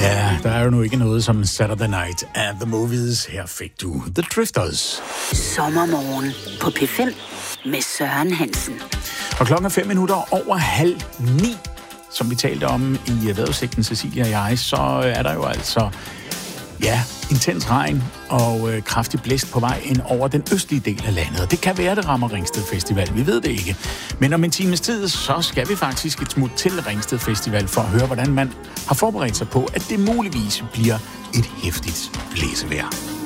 Ja, der er jo nu ikke noget som Saturday Night at the Movies. Her fik du The Drifters. Sommermorgen på P5 med Søren Hansen. Og klokken er 9:05, som vi talte om i vejrudsigten, Cecilia og jeg, så er der jo altså intens regn og kraftig blæst på vej ind over den østlige del af landet. Og det kan være, det rammer Ringsted Festival. Vi ved det ikke. Men om en times tid, så skal vi faktisk et smut til Ringsted Festival for at høre, hvordan man har forberedt sig på, at det muligvis bliver et heftigt blæsevejr.